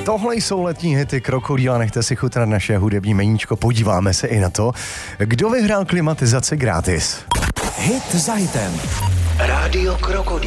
Tohle jsou letní hity Krokodýla, nechte si chutnat naše hudební meníčko, podíváme se i na to, kdo vyhrál klimatizaci gratis. Hit za hitem. Rádio Krokodýl.